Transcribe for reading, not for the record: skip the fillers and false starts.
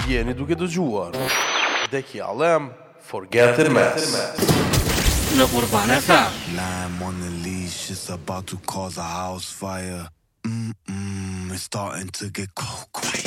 Jeni duke dëgjuar Dekjallem, Forget It Mess. Në Urban FM. Now I'm on the leash, it's about to cause a house fire. It's starting to get cold. Quiet.